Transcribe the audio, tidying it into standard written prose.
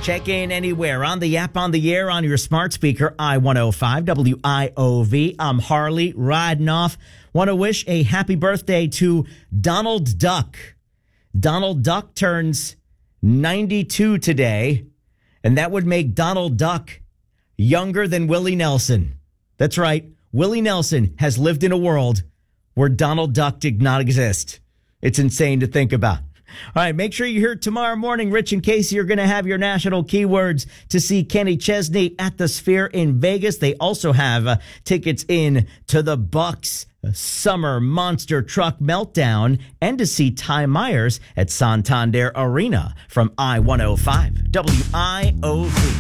Check in anywhere on the app, on the air, on your smart speaker, I-105 WIOV. I'm Harley, riding off. Want to wish a happy birthday to Donald Duck. Donald Duck turns 92 today, and that would make Donald Duck younger than Willie Nelson. That's right. Willie Nelson has lived in a world where Donald Duck did not exist. It's insane to think about. All right, make sure you're here tomorrow morning. Rich and Casey are going to have your national keywords to see Kenny Chesney at the Sphere in Vegas. They also have tickets in to the Bucks Summer Monster Truck Meltdown and to see Ty Myers at Santander Arena from I-105 WIOV.